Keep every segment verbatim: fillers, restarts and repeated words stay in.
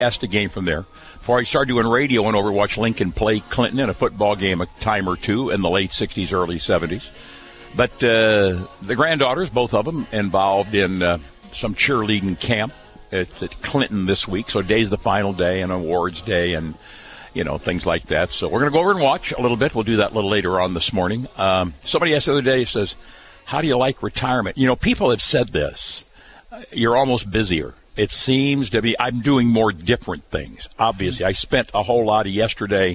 the game from there. Before I started doing radio, I went over to watch Lincoln play Clinton in a football game a time or two in the late sixties, early seventies. But uh, the granddaughters, both of them, involved in uh, some cheerleading camp at, at Clinton this week. So today's the final day and awards day and, you know, things like that. So we're going to go over and watch a little bit. We'll do that a little later on this morning. Um, somebody asked the other day, says, how do you like retirement? You know, people have said this. You're almost busier. It seems to be, I'm doing more different things. Obviously, I spent a whole lot of yesterday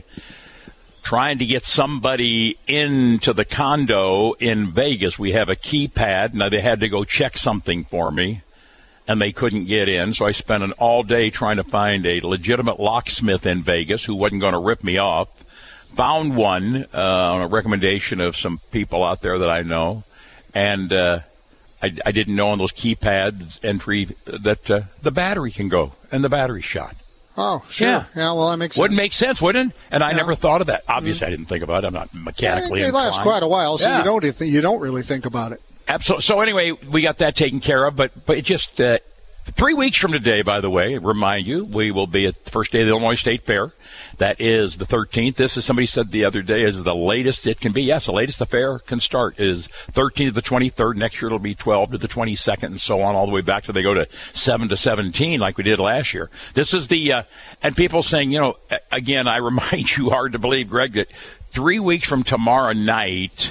trying to get somebody into the condo in Vegas. We have a keypad. Now, they had to go check something for me, and they couldn't get in. So I spent an all day trying to find a legitimate locksmith in Vegas who wasn't going to rip me off. Found one uh, on a recommendation of some people out there that I know. And uh, I, I didn't know on those keypad entry that uh, the battery can go, and the battery's shot. Oh, sure. Yeah, yeah well, that makes sense. Wouldn't make sense, wouldn't it? And I yeah. never thought of that. Obviously, mm-hmm. I didn't think about it. I'm not mechanically yeah, it, it inclined. lasts quite a while, so yeah. you don't you don't really think about it. Absolutely. So anyway, we got that taken care of, but but it just uh, three weeks from today, by the way, remind you, we will be at the first day of the Illinois State Fair. That is the thirteenth. This is, somebody said the other day, is the latest it can be. Yes, the latest the fair can start is thirteenth to the twenty-third. Next year it'll be twelve to the twenty-second and so on, all the way back to they go to seven to seventeen like we did last year. This is the, uh, and people saying, you know, again, I remind you, hard to believe, Greg, that three weeks from tomorrow night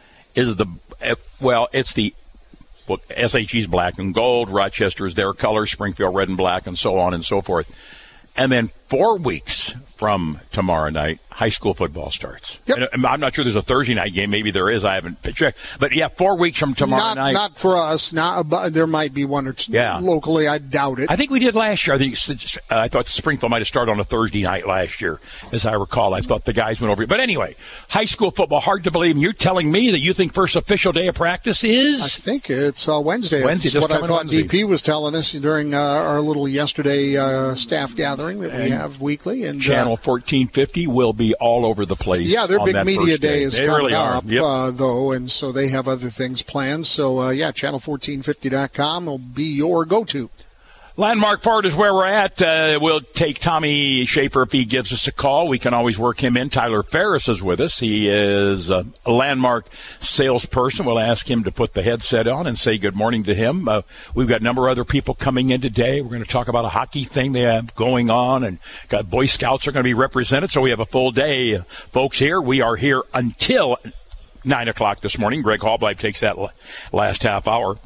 is the, well, it's the, well, S H E's black and gold, Rochester is their color, Springfield red and black, and so on and so forth. And then four weeks from tomorrow night, high school football starts. Yep. And I'm not sure there's a Thursday night game. Maybe there is. I haven't checked. But, yeah, four weeks from tomorrow not, night. Not for us. Not, but there might be one or two yeah. locally. I doubt it. I think we did last year. I think uh, I thought Springfield might have started on a Thursday night last year, as I recall. I thought the guys went over it. But anyway, high school football, hard to believe. And you're telling me that you think first official day of practice is? I think it's uh, Wednesday. Wednesday. That's what I thought Wednesday. D P was telling us during uh, our little yesterday uh, staff gathering that and we have weekly. And Channel uh, fourteen fifty will be all over the place. Yeah, their on big that media first day is they coming really up, yep. uh, though, and so they have other things planned. So, uh, yeah, channel fourteen fifty dot com will be your go-to. Landmark Ford is where we're at. Uh, we'll take Tommy Schaefer if he gives us a call. We can always work him in. Tyler Ferris is with us. He is a Landmark salesperson. We'll ask him to put the headset on and say good morning to him. Uh, we've got a number of other people coming in today. We're going to talk about a hockey thing they have going on, and got Boy Scouts are going to be represented. So we have a full day, folks, here. We are here until nine o'clock this morning. Greg Hallbleib takes that last half hour.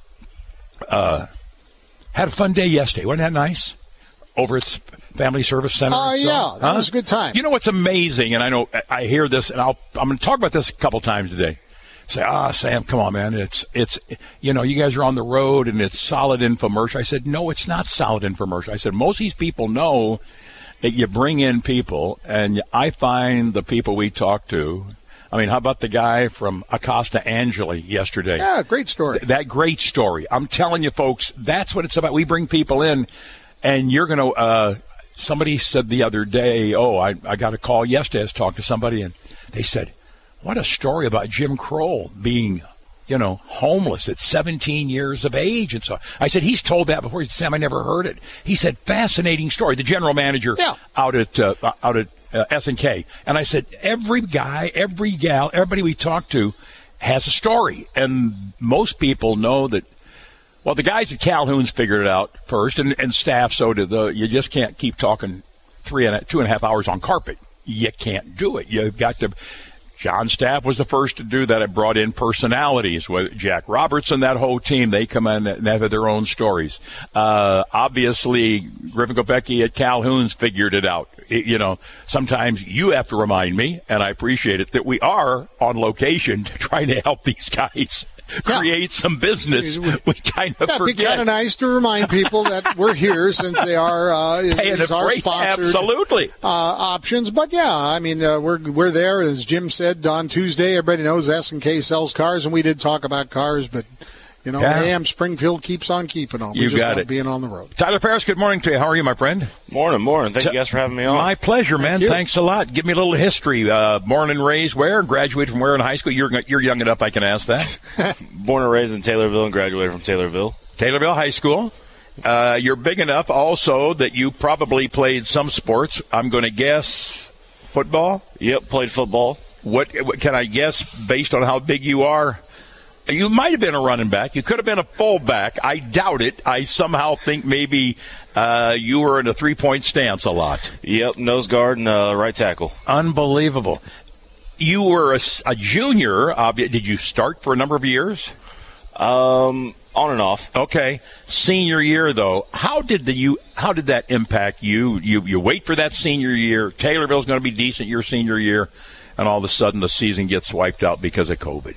Uh Had a fun day yesterday. Wasn't that nice? Over at Family Service Center. Oh, uh, yeah. So, that huh? was a good time. You know what's amazing, and I know I hear this, and I'll, I'm going to talk about this a couple times today. Say, ah, Sam, come on, man. It's, it's, you know, you guys are on the road, and it's solid infomercial. I said, no, it's not solid infomercial. I said, most of these people know that you bring in people, and I find the people we talk to, I mean, how about the guy from Acosta Angeli yesterday? Yeah, great story. That great story. I'm telling you, folks, that's what it's about. We bring people in, and you're going to uh, – somebody said the other day, oh, I, I got a call yesterday. I was talking to somebody, and they said, what a story about Jim Kroll being, you know, homeless at seventeen years of age. And so I said, he's told that before. He said, Sam, I never heard it. He said, fascinating story. The general manager yeah. out at uh, out at – Uh, S and K. And I said, every guy, every gal, everybody we talk to has a story. And most people know that, well, the guys at Calhoun's figured it out first, and, and staff, so did the, you just can't keep talking three and a, two and a half hours on carpet. You can't do it. You've got to. John Staff was the first to do that. I brought in personalities with Jack Robertson, that whole team. They come in and have their own stories. Uh, obviously, Griffin Kopecky at Calhoun's figured it out. It, you know, sometimes you have to remind me, and I appreciate it, that we are on location trying to help these guys yeah. create some business. We kind of yeah, forget. It'd be kind of nice to remind people that we're here since they are uh, these are sponsored absolutely. Uh, options. But yeah, I mean, uh, we're we're there, as Jim said on Tuesday. Everybody knows S and K sells cars, and we did talk about cars, but. You know, yeah. A M Springfield keeps on keeping on. We you just got love it. being on the road. Tyler Ferris, good morning to you. How are you, my friend? Morning, morning. Thank so, you guys for having me on. My pleasure, man. Thank Thanks a lot. Give me a little history. Uh, born and raised where? Graduated from where in high school? You're you're young enough I can ask that. Born and raised in Taylorville and graduated from Taylorville. Taylorville High School. Uh, you're big enough also that you probably played some sports. I'm going to guess football? Yep, played football. What, what can I guess based on how big you are? You might have been a running back. You could have been a fullback. I doubt it. I somehow think maybe uh, you were in a three-point stance a lot. Yep, nose guard and uh, right tackle. Unbelievable. You were a, a junior. Uh, did you start for a number of years? Um, on and off. Okay. Senior year, though, how did the you how did that impact you? You you wait for that senior year. Taylorville's going to be decent your senior year, and all of a sudden the season gets wiped out because of COVID.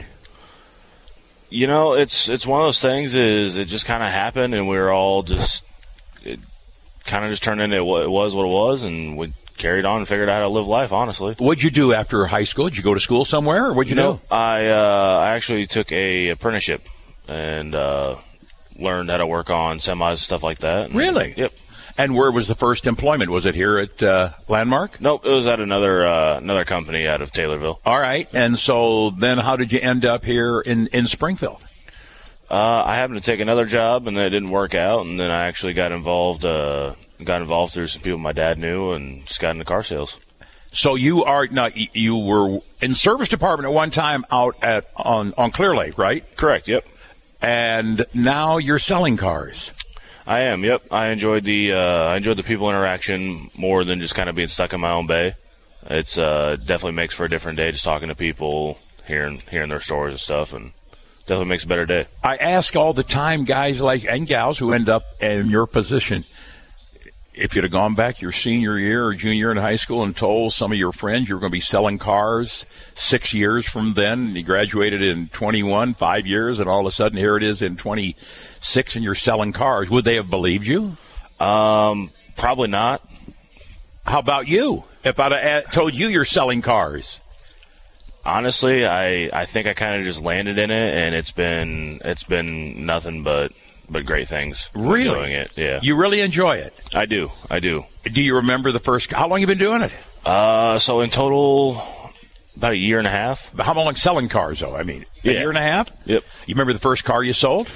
You know, it's it's one of those things. Is it just kind of happened, and we were all just it kind of just turned into what it was, what it was, and we carried on and figured out how to live life. Honestly, what'd you do after high school? Did you go to school somewhere, or what'd you no, do? I uh, I actually took a apprenticeship and uh, learned how to work on semis and stuff like that. And, really? Yep. And where was the first employment? Was it here at uh, Landmark? Nope, it was at another uh, another company out of Taylorville. All right. And so then how did you end up here in, in Springfield? Uh, I happened to take another job, and that didn't work out. And then I actually got involved uh, got involved through some people my dad knew and just got into car sales. So you are now you were in service department at one time out at on, on Clear Lake, right? Correct, yep. And now you're selling cars. I am, yep. I enjoyed the uh, I enjoyed the people interaction more than just kind of being stuck in my own bay. It's uh, definitely makes for a different day just talking to people, hearing hearing their stories and stuff, and definitely makes a better day. I ask all the time, guys like and gals who end up in your position, if you'd have gone back your senior year or junior in high school and told some of your friends you were going to be selling cars six years from then, you graduated in twenty-one, five years, and all of a sudden here it is in twenty-six and you're selling cars, would they have believed you? Um, probably not. How about you? If I'd have told you you're selling cars? Honestly, I, I think I kind of just landed in it, and it's been it's been nothing but but great things. Really? Doing it, yeah. You really enjoy it? I do, I do. Do you remember the first? How long have you been doing it? Uh, so in total, about a year and a half. How long selling cars, though? I mean, a yeah. year and a half? Yep. You remember the first car you sold?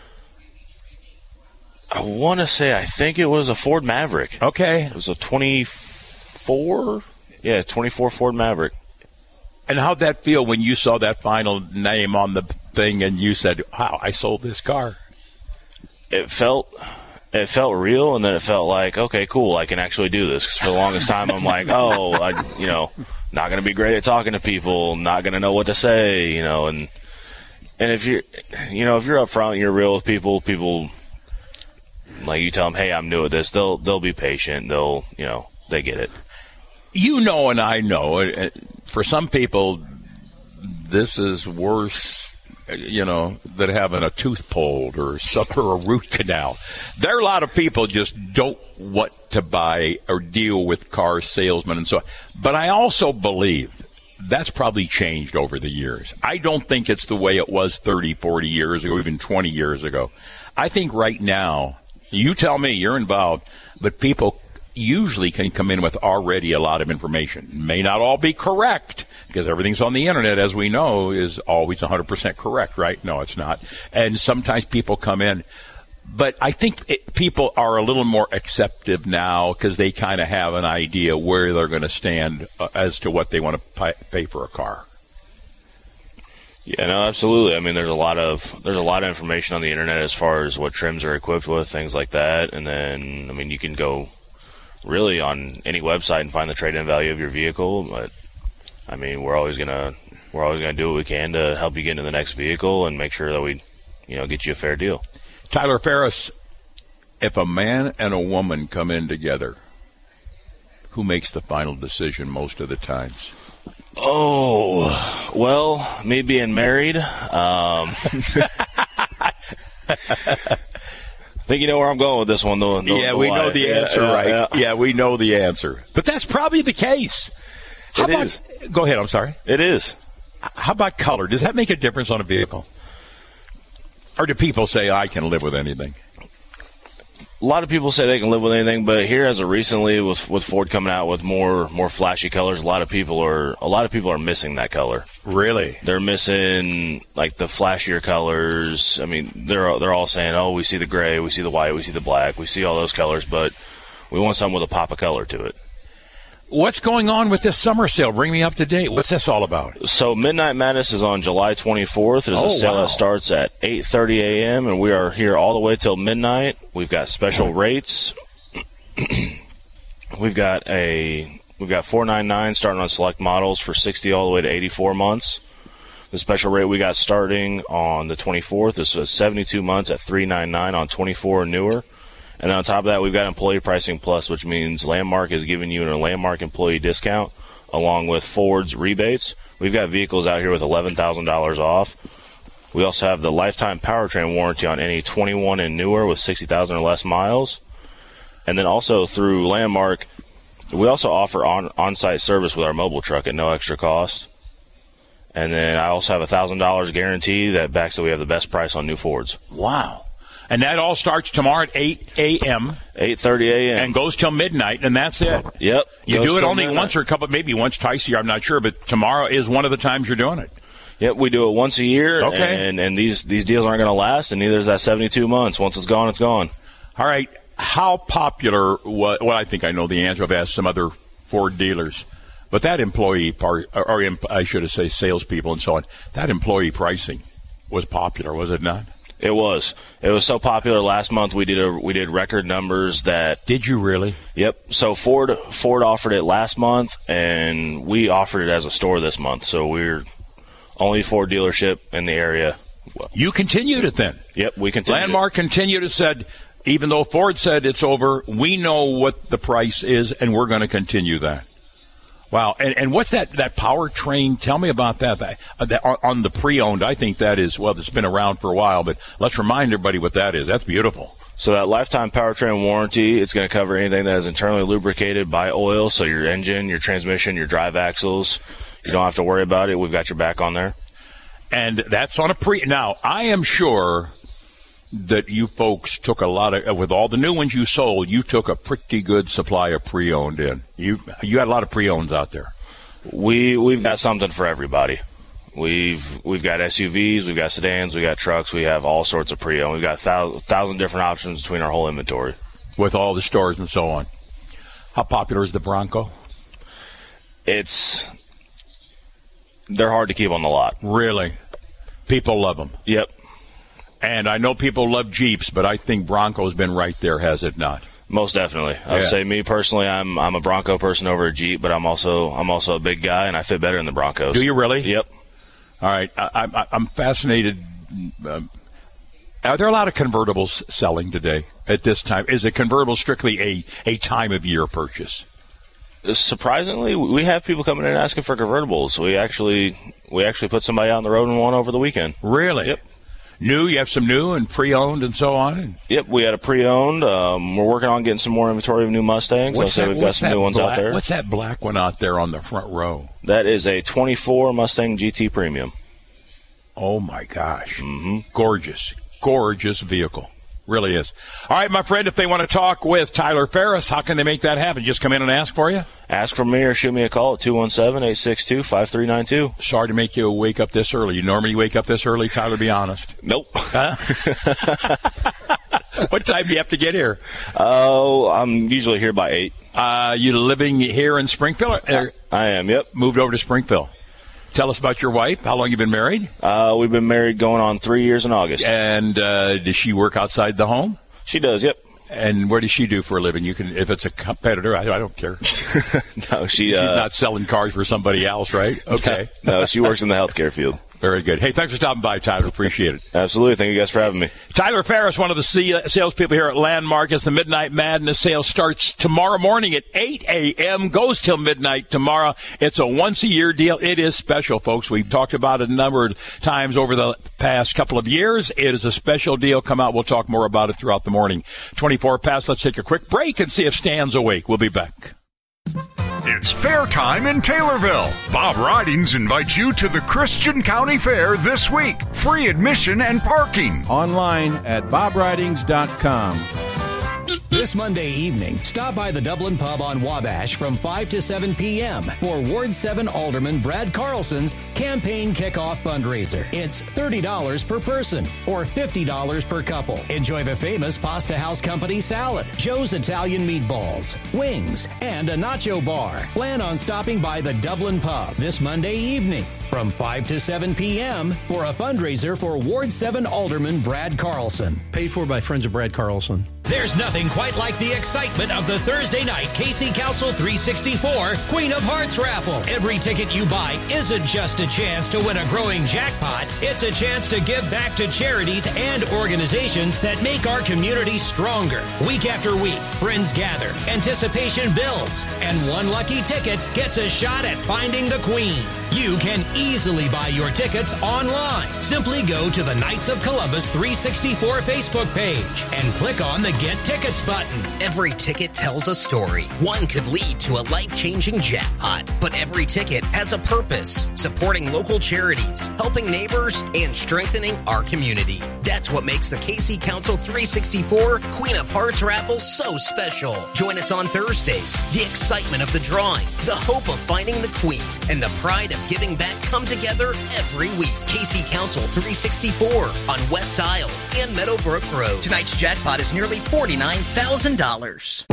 I want to say I think it was a Ford Maverick. Okay. It was a twenty-four. Yeah, twenty-four Ford Maverick. And how'd that feel when you saw that final name on the thing and you said, wow, I sold this car? It felt it felt real, and then it felt like, okay, cool, I can actually do this. Because for the longest time, I'm like, oh, I, you know, not going to be great at talking to people, not going to know what to say, you know. And and if you're, you know, if you're up front, you're real with people, people, like you tell them, hey, I'm new at this, they'll they'll be patient. They'll, you know, they get it. You know, and I know, uh, for some people, this is worse, you know, than having a tooth pulled or, or a root canal. There are a lot of people just don't want to buy or deal with car salesmen and so on. But I also believe that's probably changed over the years. I don't think it's the way it was thirty, forty years ago, even twenty years ago. I think right now, you tell me, you're involved, but people usually can come in with already a lot of information. May not all be correct, because everything's on the internet, as we know, is always one hundred percent correct, right? No, it's not. And sometimes people come in. But I think it, people are a little more acceptive now because they kind of have an idea where they're going to stand uh, as to what they want to pay, pay for a car. Yeah, no, absolutely. I mean, there's a lot of there's a lot of information on the internet as far as what trims are equipped with, things like that. And then, I mean, you can go really on any website and find the trade-in value of your vehicle. But I mean, we're always gonna we're always gonna do what we can to help you get into the next vehicle and make sure that we, you know, get you a fair deal. Tyler Ferris, if a man and a woman come in together, who makes the final decision most of the times? Oh, well, me being married. Um, I think you know where I'm going with this one, though. Yeah, we know the answer, yeah, right? Yeah. yeah, we know the answer. But that's probably the case. How it about, is. Go ahead, I'm sorry. It is. How about color? Does that make a difference on a vehicle? Or do people say, I can live with anything? a lot of people say they can live with anything, but here as of recently with with Ford coming out with more more flashy colors, a lot of people are a lot of people are missing that color. Really? They're missing like the flashier colors. I mean, they're they're all saying, "Oh, we see the gray, we see the white, we see the black, we see all those colors, but we want something with a pop of color to it." What's going on with this summer sale? Bring me up to date. What's this all about? So Midnight Madness is on July twenty-fourth. There's oh, a sale wow. that starts at eight thirty a.m., and we are here all the way till midnight. We've got special rates. we've got a we've got four ninety-nine starting on select models for sixty all the way to eighty-four months. The special rate we got starting on the twenty-fourth is seventy-two months at three ninety-nine on twenty-four and newer. And then on top of that, we've got employee pricing plus, which means Landmark is giving you a Landmark employee discount along with Ford's rebates. We've got vehicles out here with eleven thousand dollars off. We also have the lifetime powertrain warranty on any twenty-one and newer with sixty thousand or less miles. And then also through Landmark, we also offer on, on-site service with our mobile truck at no extra cost. And then I also have a one thousand dollars guarantee that backs that we have the best price on new Fords. Wow. And that all starts tomorrow at eight a.m. eight thirty a.m. And goes till midnight, and that's it. Yep. You do it only midnight. once or a couple, maybe once, twice a year, I'm not sure, but tomorrow is one of the times you're doing it. Yep, we do it once a year, okay. and, and these, these deals aren't going to last, and neither is that seventy-two months. Once it's gone, it's gone. All right. How popular, what, well, I think I know the answer. I've asked some other Ford dealers. But that employee part, or, or I should have said salespeople and so on, that employee pricing was popular, was it not? It was. It was so popular last month. We did a we did record numbers that. Did you really? Yep. So Ford Ford offered it last month, and we offered it as a store this month. So we're only Ford dealership in the area. You continued it then. Yep, we continued. Landmark it. continued and said, even though Ford said it's over, we know what the price is, and we're going to continue that. Wow. And, and what's that, that powertrain? Tell me about that. that, that on, on the pre-owned, I think that is, well, it's been around for a while, but let's remind everybody what that is. That's beautiful. So that lifetime powertrain warranty, it's going to cover anything that is internally lubricated by oil, so your engine, your transmission, your drive axles. You don't have to worry about it. We've got your back on there. And that's on a pre. Now, I am sure that you folks took a lot of, with all the new ones you sold, you took a pretty good supply of pre-owned in. You you had a lot of pre-owns out there. We we've got something for everybody. We've we've got S U Vs, we've got sedans, we got trucks, we have all sorts of pre-owned. We've got a thousand, thousand different options between our whole inventory. With all the stores and so on. How popular is the Bronco? It's they're hard to keep on the lot. Really? People love them. Yep. And I know people love Jeeps, but I think Bronco's been right there, has it not? Most definitely. I would yeah. say me personally, I'm I'm a Bronco person over a Jeep, but I'm also I'm also a big guy, and I fit better in the Broncos. Do you really? Yep. All right. I, I, I'm fascinated. Uh, are there a lot of convertibles selling today at this time? Is a convertible strictly a, a time of year purchase? Surprisingly, we have people coming in asking for convertibles. We actually we actually put somebody out on the road in one over the weekend. Really? Yep. New, you have some new and pre-owned and so on? And yep, we had a pre-owned. Um, we're working on getting some more inventory of new Mustangs. What's I'll that, say we've got some new ones black, out there. What's that black one out there on the front row? That is a twenty-four Mustang G T Premium. Oh, my gosh. Mm-hmm. Gorgeous, gorgeous vehicle. Really is. All right, my friend, if they want to talk with Tyler Ferris, how can they make that happen? Just come in and ask for you? Ask for me or shoot me a call at two one seven, eight six two, five three nine two. Sorry to make you wake up this early. You normally wake up this early, Tyler, be honest. Nope. Huh? What time do you have to get here? Oh, I'm usually here by eight. Uh, you living here in Springfield? Or I am, yep. Moved over to Springfield. Tell us about your wife. How long you been married? Uh, we've been married going on three years in August. And uh, does she work outside the home? She does, yep. And where does she do for a living? You can, if it's a competitor, I, I don't care. no, she. Uh, She's not selling cars for somebody else, right? Okay. No, she works in the healthcare field. Very good. Hey, thanks for stopping by, Tyler. Appreciate it. Absolutely. Thank you guys for having me. Tyler Ferris, one of the salespeople here at Landmark, as the Midnight Madness sale starts tomorrow morning at eight a.m., goes till midnight tomorrow. It's a once-a-year deal. It is special, folks. We've talked about it a number of times over the past couple of years. It is a special deal. Come out. We'll talk more about it throughout the morning. twenty-four past. Let's take a quick break and see if Stan's awake. We'll be back. It's fair time in Taylorville. Bob Ridings invites you to the Christian County Fair this week. Free admission and parking. Online at bob ridings dot com. This Monday evening, stop by the Dublin Pub on Wabash from five to seven p.m. for Ward seven Alderman Brad Carlson's campaign kickoff fundraiser. It's thirty dollars per person or fifty dollars per couple. Enjoy the famous Pasta House Company salad, Joe's Italian meatballs, wings, and a nacho bar. Plan on stopping by the Dublin Pub this Monday evening from five to seven p.m. for a fundraiser for Ward seven Alderman Brad Carlson. Paid for by Friends of Brad Carlson. There's nothing quite like the excitement of the Thursday night K C Council three sixty-four Queen of Hearts raffle. Every ticket you buy isn't just a chance to win a growing jackpot. It's a chance to give back to charities and organizations that make our community stronger. Week after week, friends gather, anticipation builds, and one lucky ticket gets a shot at finding the Queen. You can easily buy your tickets online. Simply go to the Knights of Columbus three sixty-four Facebook page and click on the Get Tickets button. Every ticket tells a story. One could lead to a life-changing jackpot, but every ticket has a purpose, supporting local charities, helping neighbors, and strengthening our community. That's what makes the K C Council three sixty-four Queen of Hearts raffle so special. Join us on Thursdays. The excitement of the drawing, the hope of finding the Queen, and the pride of giving back come together every week. K C Council three sixty-four on West Isles and Meadowbrook Road. Tonight's jackpot is nearly forty-nine thousand dollars.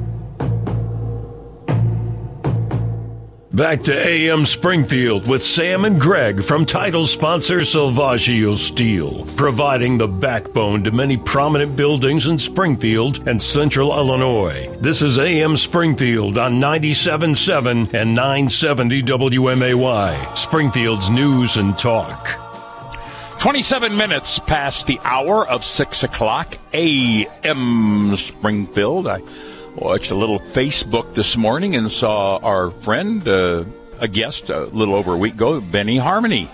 Back to A M Springfield with Sam and Greg from title sponsor Silvaggio Steel, providing the backbone to many prominent buildings in Springfield and Central Illinois. This is A M Springfield on ninety-seven point seven and nine seventy W M A Y, Springfield's news and talk. twenty-seven minutes past the hour of six o'clock, A M Springfield. I watched a little Facebook this morning and saw our friend, uh, a guest a little over a week ago, Benny Harmony,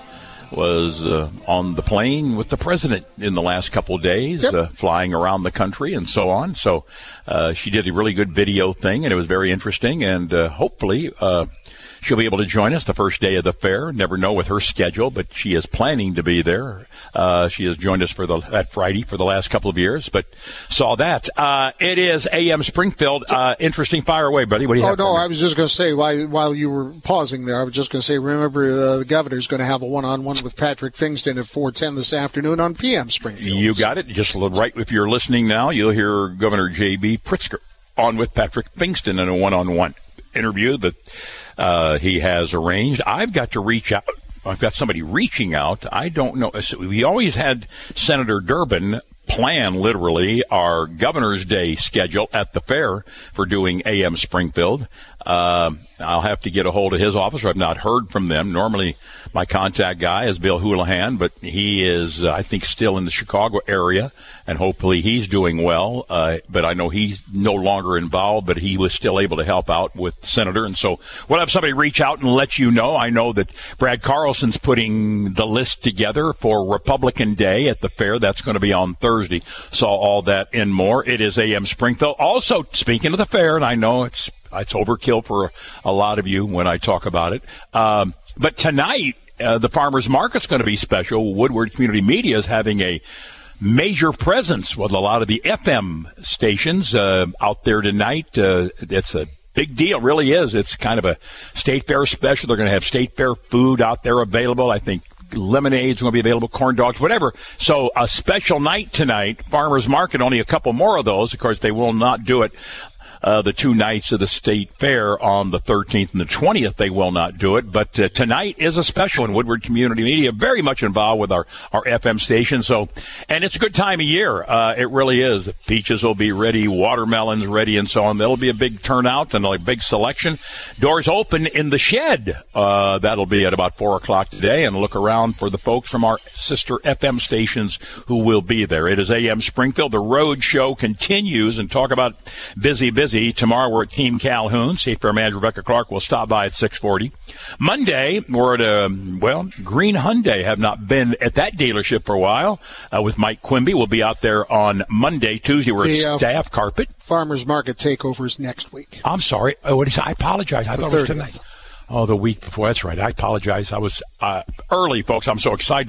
was uh, on the plane with the president in the last couple of days, yep. uh, flying around the country and so on. So uh, she did a really good video thing, and it was very interesting, and uh, hopefully uh, she'll be able to join us the first day of the fair. Never know with her schedule, but she is planning to be there. Uh, she has joined us for the that Friday for the last couple of years, but saw that. Uh, it is A M Springfield. Uh, interesting. Fire away, buddy. What do you oh, have? Oh, no, I was just going to say, while, while you were pausing there, I was just going to say, remember, uh, the governor's going to have a one-on-one with Patrick Fingston at four ten this afternoon on P M Springfield. You got it. Just right, if you're listening now, you'll hear Governor J B. Pritzker on with Patrick Fingston in a one-on-one interview that uh, he has arranged. I've got to reach out. I've got somebody reaching out. I don't know. We always had Senator Durbin plan, literally, our Governor's Day schedule at the fair for doing A M Springfield. Uh, I'll have to get a hold of his office. I've not heard from them. Normally, my contact guy is Bill Houlihan, but he is, uh, I think, still in the Chicago area, and hopefully he's doing well. Uh, but I know he's no longer involved, but he was still able to help out with the Senator. And so we'll have somebody reach out and let you know. I know that Brad Carlson's putting the list together for Republican Day at the fair. That's going to be on Thursday. Saw all that and more. It is A M Springfield. Also, speaking of the fair, and I know it's It's overkill for a lot of you when I talk about it. Um, but tonight, uh, the farmers market's going to be special. Woodward Community Media is having a major presence with a lot of the F M stations uh, out there tonight. Uh, it's a big deal, really is. It's kind of a state fair special. They're going to have state fair food out there available. I think lemonade's going to be available, corn dogs, whatever. So a special night tonight, farmers market, only a couple more of those. Of course, they will not do it. Uh, the two nights of the state fair on the thirteenth and the twentieth, they will not do it. But uh, tonight is a special, in Woodward Community Media, very much involved with our, our F M station. So, and it's a good time of year. Uh, it really is. Peaches will be ready, watermelons ready, and so on. There'll be a big turnout and a big selection. Doors open in the shed. Uh, that'll be at about four o'clock today. And look around for the folks from our sister F M stations who will be there. It is A M Springfield. The road show continues, and talk about busy, busy. Tomorrow we're at Team Calhoun. State Fair Manager Rebecca Clark will stop by at six forty. Monday we're at, a, well, Green Hyundai. Have not been at that dealership for a while uh, with Mike Quimby. We'll be out there on Monday. Tuesday we're the, at uh, Staff Carpet. Farmers Market takeovers next week. I'm sorry. Oh, what is, I apologize. I the thought thirtieth. It was tonight. Oh, the week before. That's right. I apologize. I was uh, early, folks. I'm so excited about it.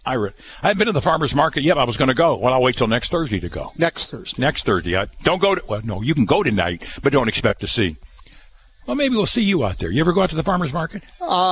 I re- I haven't been to the farmer's market yet. I was going to go. Well, I'll wait till next Thursday to go. Next Thursday. Next Thursday. I don't go to, well, no, you can go tonight, but don't expect to see. Well, maybe we'll see you out there. You ever go out to the farmer's market?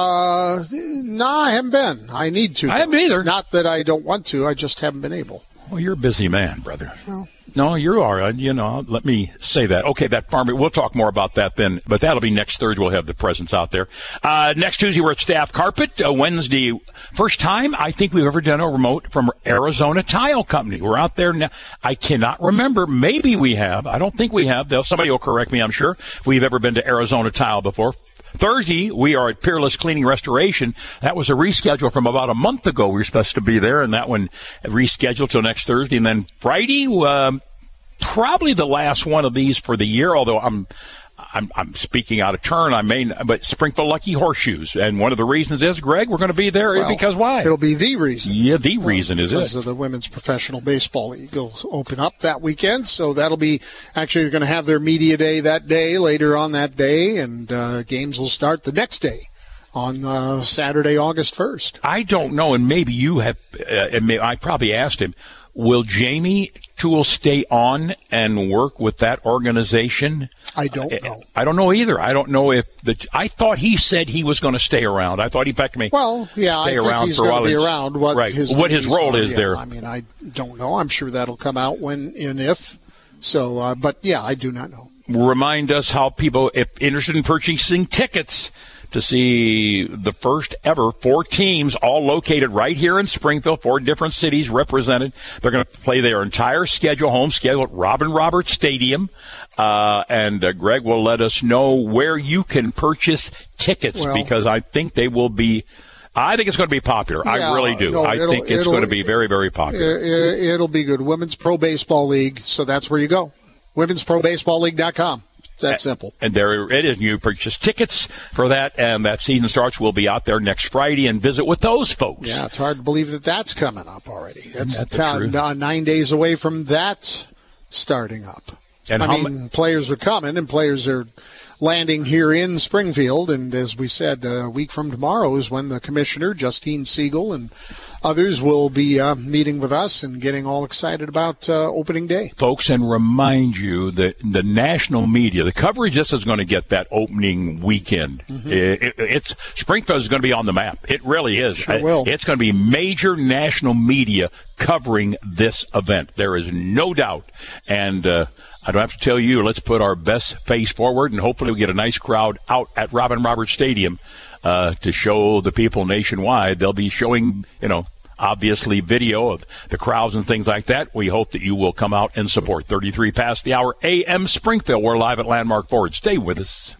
Uh, no, I haven't been. I need to. I haven't either. It's not that I don't want to. I just haven't been able. Well, you're a busy man, brother. Well, No, you are. You know, let me say that. Okay, that farmer, we'll talk more about that then, but that'll be next Thursday. We'll have the presents out there. Uh, next Tuesday, we're at Staff Carpet. Uh, Wednesday, first time I think we've ever done a remote from Arizona Tile Company. We're out there now. I cannot remember. Maybe we have. I don't think we have. They'll, somebody will correct me, I'm sure, if we've ever been to Arizona Tile before. Thursday, we are at Peerless Cleaning Restoration. That was a reschedule from about a month ago. We were supposed to be there, and that one rescheduled till next Thursday. And then Friday, um, probably the last one of these for the year, although I'm I'm, I'm speaking out of turn. I may, but Springfield Lucky Horseshoes. And one of the reasons is, Greg, we're going to be there well, because why? It'll be the reason. Yeah, the well, reason is because it. Because of the Women's Professional Baseball League will open up that weekend. So that'll be, actually they're going to have their media day that day, later on that day, and uh, games will start the next day on uh, Saturday, August first. I don't know, and maybe you have, uh, and may, I probably asked him, will Jamie Toole stay on and work with that organization? I don't know. I, I don't know either. I don't know if the. I thought he said he was going to stay around. I thought he backed me. Well, yeah, I think he's going to be around. What right. his what his role are, is yeah, there? I mean, I don't know. I'm sure that'll come out when and if. So, uh, but yeah, I do not know. Remind us how people, if interested in purchasing tickets to see the first ever four teams, all located right here in Springfield, four different cities represented. They're going to play their entire schedule, home schedule at Robin Roberts Stadium. Uh, and uh, Greg will let us know where you can purchase tickets well, because I think they will be I think it's going to be popular. Yeah, I really do. No, I think it's going to be very, very popular. It, it'll be good. Women's Pro Baseball League, so that's where you go. women's pro baseball league dot com. It's that simple. And there it is. You purchase tickets for that, and that season starts. We'll be out there next Friday and visit with those folks. Yeah, it's hard to believe that that's coming up already. It's that's t- nine days away from that starting up. And I mean, m- players are coming, and players are landing here in Springfield. And as we said, a week from tomorrow is when the commissioner, Justine Siegel, and others will be uh, meeting with us and getting all excited about uh, opening day. Folks, and remind you that the national media, the coverage this is going to get that opening weekend. Mm-hmm. It, it, it's Springfield is going to be on the map. It really is. Sure will. It's going to be major national media covering this event. There is no doubt. And uh, I don't have to tell you, let's put our best face forward, and hopefully we get a nice crowd out at Robin Roberts Stadium uh, to show the people nationwide. They'll be showing, you know, obviously video of the crowds and things like that. We hope that you will come out and support. thirty-three past the hour, A M Springfield. We're live at Landmark Ford. Stay with us.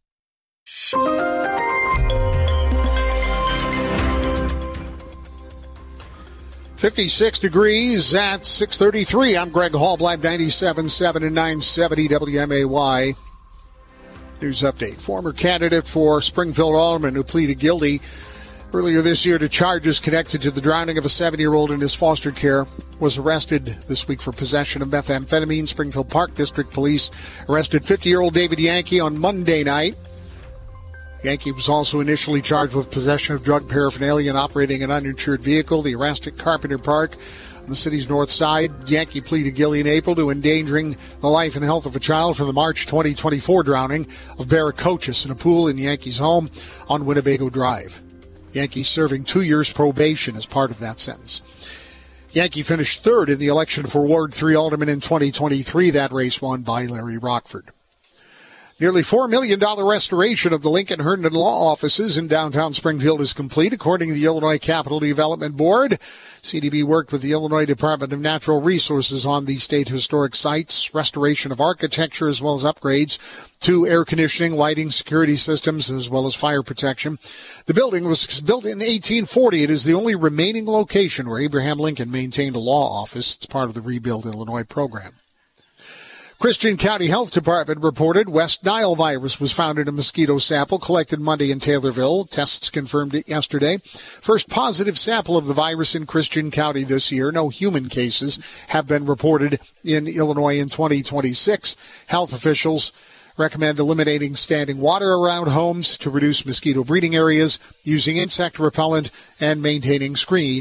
fifty-six degrees at six thirty-three. I'm Greg Hallbleib, ninety-seven point seven and nine seventy W M A Y. News update. Former candidate for Springfield Alderman who pleaded guilty earlier this year to charges connected to the drowning of a seven-year-old in his foster care was arrested this week for possession of methamphetamine. Springfield Park District Police arrested fifty-year-old David Yankee on Monday night. Yankee was also initially charged with possession of drug paraphernalia and operating an uninsured vehicle. The arrest at Carpenter Park on the city's north side. Yankee pleaded guilty in April to endangering the life and health of a child for the March twenty twenty-four drowning of Barrett Coaches in a pool in Yankee's home on Winnebago Drive. Yankee serving two years probation as part of that sentence. Yankee finished third in the election for Ward three Alderman in twenty twenty-three. That race won by Larry Rockford. Nearly four million dollars restoration of the Lincoln Herndon Law Offices in downtown Springfield is complete, according to the Illinois Capital Development Board. C D B worked with the Illinois Department of Natural Resources on the state historic sites, restoration of architecture, as well as upgrades to air conditioning, lighting, security systems, as well as fire protection. The building was built in eighteen forty. It is the only remaining location where Abraham Lincoln maintained a law office. It's part of the Rebuild Illinois program. Christian County Health Department reported West Nile virus was found in a mosquito sample collected Monday in Taylorville. Tests confirmed it yesterday. First positive sample of the virus in Christian County this year. No human cases have been reported in Illinois in twenty twenty-six. Health officials recommend eliminating standing water around homes to reduce mosquito breeding areas, using insect repellent, and maintaining screens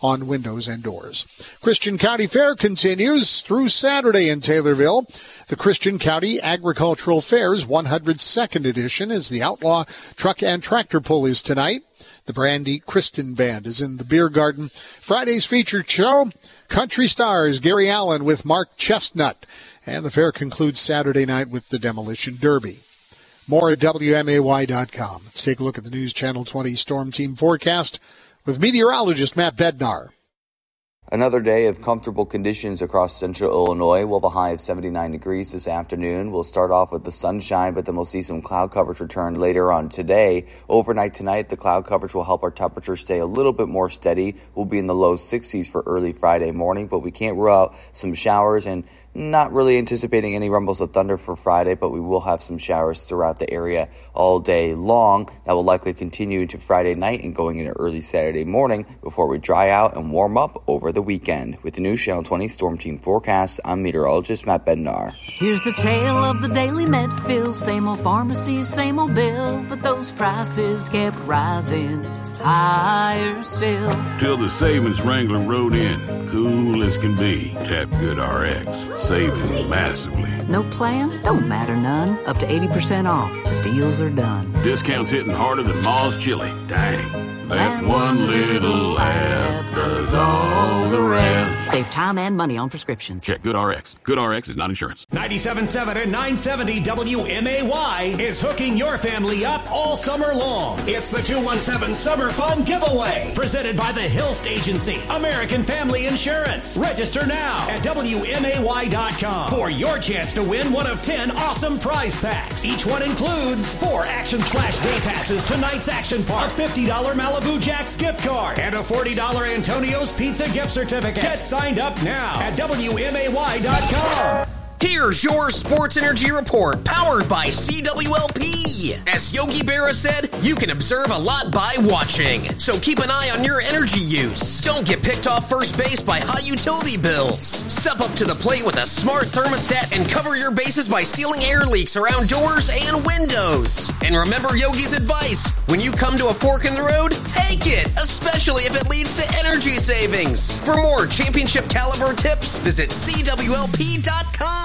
on windows and doors. Christian County Fair continues through Saturday in Taylorville. The Christian County Agricultural Fair's one hundred second edition is the Outlaw Truck and Tractor Pull is tonight. The Brandy Kristen Band is in the beer garden. Friday's featured show, Country Stars, Gary Allen with Mark Chestnut. And the fair concludes Saturday night with the Demolition Derby. More at W M A Y dot com. Let's take a look at the News Channel twenty Storm Team forecast with meteorologist Matt Bednar. Another day of comfortable conditions across central Illinois. We'll have a high of seventy-nine degrees this afternoon. We'll start off with the sunshine, but then we'll see some cloud coverage return later on today. Overnight tonight, the cloud coverage will help our temperature stay a little bit more steady. We'll be in the low sixties for early Friday morning, but we can't rule out some showers and not really anticipating any rumbles of thunder for Friday, but we will have some showers throughout the area all day long. That will likely continue into Friday night and going into early Saturday morning before we dry out and warm up over the weekend. With the News Channel twenty Storm Team forecast, I'm meteorologist Matt Bednar. Here's the tale of the daily Medfill. Same old pharmacy, same old bill, but those prices kept rising higher still. Till the savings wrangler rode in, cool as can be. Tap GoodRx, saving massively. No plan? Don't matter none. Up to eighty percent off. The deals are done. Discounts hitting harder than Ma's chili. Dang. That one little app does all the rest. Save time and money on prescriptions. Check GoodRx. GoodRx is not insurance. ninety-seven point seven and nine seventy W M A Y is hooking your family up all summer long. It's the two one seven Summer Fun Giveaway, presented by the Hilst Agency, American Family Insurance. Register now at W M A Y dot com for your chance to win one of ten awesome prize packs. Each one includes four Action Splash Day Passes to Knights Action Park, a fifty dollars Malibu Jack's gift card, and a forty dollars Antonio's Pizza gift certificate. Get signed up now at W M A Y dot com. Here's your Sports Energy Report, powered by C W L P. As Yogi Berra said, you can observe a lot by watching. So keep an eye on your energy use. Don't get picked off first base by high utility bills. Step up to the plate with a smart thermostat and cover your bases by sealing air leaks around doors and windows. And remember Yogi's advice, when you come to a fork in the road, take it, especially if it leads to energy savings. For more championship caliber tips, visit C W L P dot com.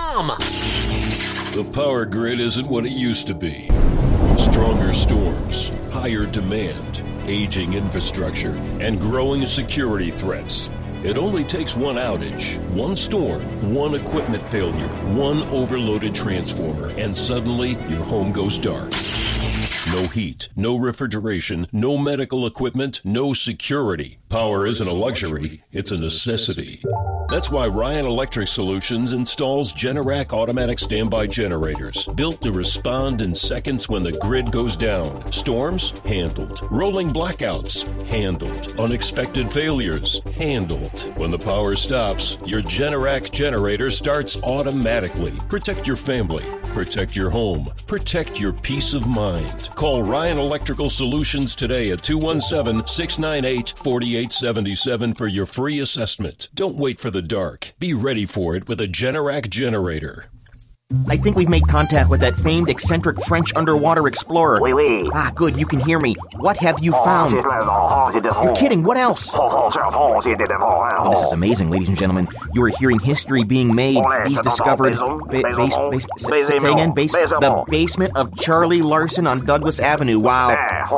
The power grid isn't what it used to be. Stronger storms, higher demand, aging infrastructure, and growing security threats. It only takes one outage, one storm, one equipment failure, one overloaded transformer, and suddenly your home goes dark. No heat, no refrigeration, no medical equipment, no security. Power isn't a luxury, it's a necessity. That's why Ryan Electric Solutions installs Generac automatic standby generators, built to respond in seconds when the grid goes down. Storms? Handled. Rolling blackouts? Handled. Unexpected failures? Handled. When the power stops, your Generac generator starts automatically. Protect your family. Protect your home. Protect your peace of mind. Call Ryan Electrical Solutions today at two one seven, six nine eight, four eight seven seven for your free assessment. Don't wait for the dark. Be ready for it with a Generac generator. I think we've made contact with that famed eccentric French underwater explorer. Oui, oui. Ah, good, you can hear me. What have you found? You're kidding, what else? Oh, this is amazing, ladies and gentlemen. You are hearing history being made. He's discovered... Ba- base, base, say, say again, base, the basement of Charlie Larson on Douglas Avenue. Wow.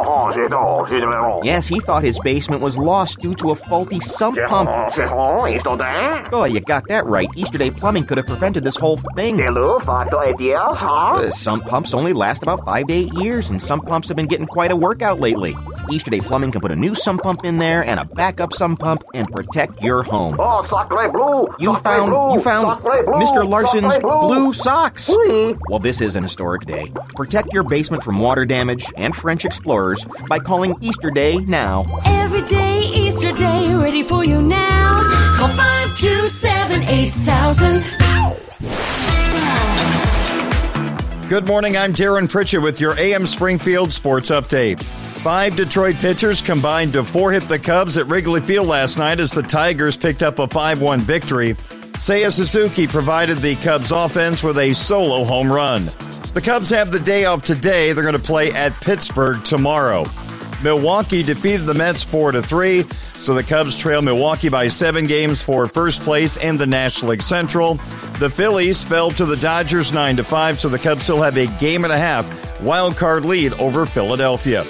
Yes, he thought his basement was lost due to a faulty sump pump. Oh, you got that right. Easter Day Plumbing could have prevented this whole thing. Uh, sump pumps only last about five to eight years, and sump pumps have been getting quite a workout lately. Easter Day Plumbing can put a new sump pump in there and a backup sump pump and protect your home. Oh, sacre bleu! You found, bleu, you found Mister Larson's bleu. blue socks. Oui. Well, this is an historic day. Protect your basement from water damage and French explorers by calling Easter Day now. Every day, Easter Day, ready for you now. Call five two seven, eight thousand. Good morning, I'm Darren Pritchett with your A M Springfield Sports Update. Five Detroit pitchers combined to four-hit the Cubs at Wrigley Field last night as the Tigers picked up a five one victory. Seiya Suzuki provided the Cubs offense with a solo home run. The Cubs have the day off today. They're going to play at Pittsburgh tomorrow. Milwaukee defeated the Mets four to three, so the Cubs trail Milwaukee by seven games for first place in the National League Central. The Phillies fell to the Dodgers nine to five, so the Cubs still have a game and a half wild card lead over Philadelphia.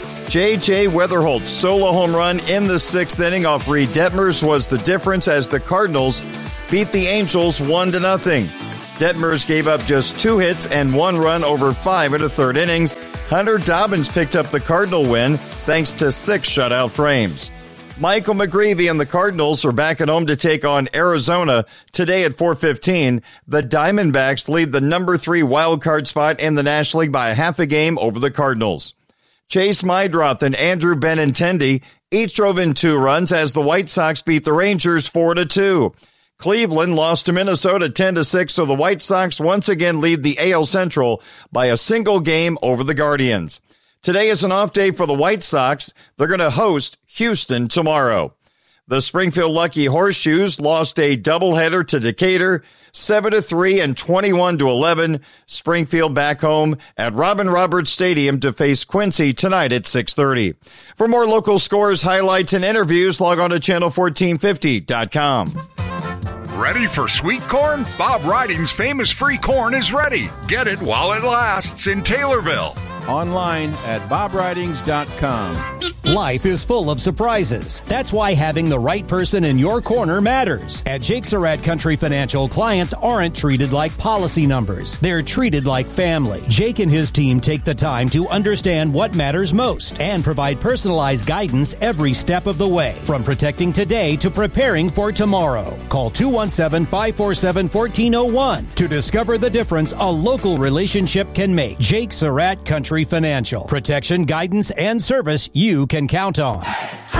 J J. Weatherholt's solo home run in the sixth inning off Reed Detmers was the difference as the Cardinals beat the Angels one to nothing. Detmers gave up just two hits and one run over five in the third innings. Hunter Dobbins picked up the Cardinal win thanks to six shutout frames. Michael McGreevy and the Cardinals are back at home to take on Arizona today at four fifteen. The Diamondbacks lead the number three wild card spot in the National League by a half a game over the Cardinals. Chase Meidroth and Andrew Benintendi each drove in two runs as the White Sox beat the Rangers four to two. Cleveland lost to Minnesota ten to six, so the White Sox once again lead the A L Central by a single game over the Guardians. Today is an off day for the White Sox. They're going to host Houston tomorrow. The Springfield Lucky Horseshoes lost a doubleheader to Decatur, seven to three and twenty-one to eleven. Springfield back home at Robin Roberts Stadium to face Quincy tonight at six thirty. For more local scores, highlights, and interviews, log on to channel fourteen fifty dot com. Ready for sweet corn? Bob Riding's famous free corn is ready. Get it while it lasts in Taylorville. Online at bob ridings dot com. Life is full of surprises. That's why having the right person in your corner matters. At Jake Surratt Country Financial, clients aren't treated like policy numbers. They're treated like family. Jake and his team take the time to understand what matters most and provide personalized guidance every step of the way, from protecting today to preparing for tomorrow. Call two one seven, five four seven, one four zero one to discover the difference a local relationship can make. Jake Surratt Country Financial. Protection, guidance, and service you can count on.